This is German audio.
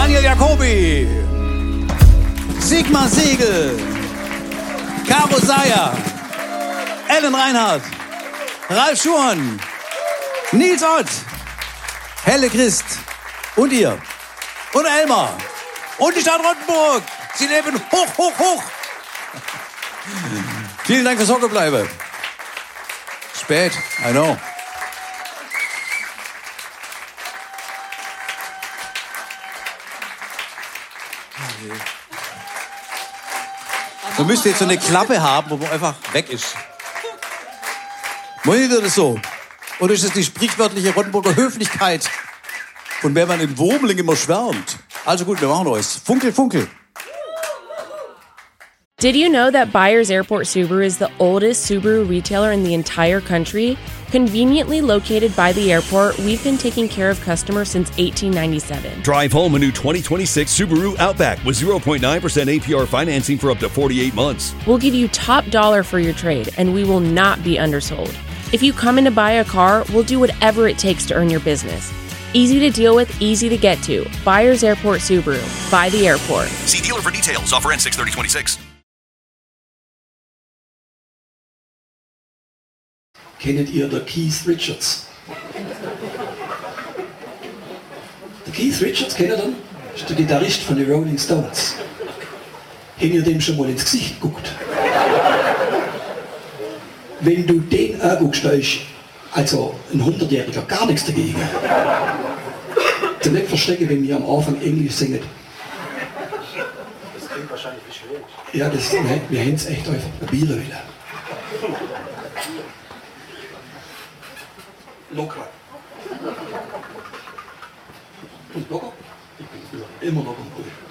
Daniel Jacobi, Sigmar Siegel, Caro Seyer, Ellen Reinhardt, Ralf Schuhn, Nils Ott, Helle Christ und ihr und Elmar und die Stadt Rottenburg. Sie leben hoch, hoch, hoch. Vielen Dank fürs Hockebleiben. Spät, I know. Man müsste jetzt so eine Klappe haben, wo man einfach weg ist. Meint ihr das so? Oder ist das die sprichwörtliche Rottenburger Höflichkeit, von der man in Wurmling immer schwärmt? Also gut, wir machen euch. Funkel, funkel. Did you know that Byers Airport Subaru is the oldest Subaru retailer in the entire country? Conveniently located by the airport, we've been taking care of customers since 1897. Drive home a new 2026 Subaru Outback with 0.9% APR financing for up to 48 months. We'll give you top dollar for your trade, and we will not be undersold. If you come in to buy a car, we'll do whatever it takes to earn your business. Easy to deal with, easy to get to. Byers Airport Subaru. By the airport. See dealer for details. Offer ends 6/30/26. Kennt ihr den Keith Richards? Der Keith Richards, kennt ihr den? Das ist der Gitarrist von den Rolling Stones. Habt ihr dem schon mal ins Gesicht geguckt? Wenn du den anguckst, da ist also ein 100-Jähriger gar nichts dagegen. Zum nicht verstecken, wenn wir am Anfang Englisch singen. Das klingt wahrscheinlich wie schwierig. Ja, wir haben es echt einfach probieren wollen. Locker. Und locker? Ich bin immer locker.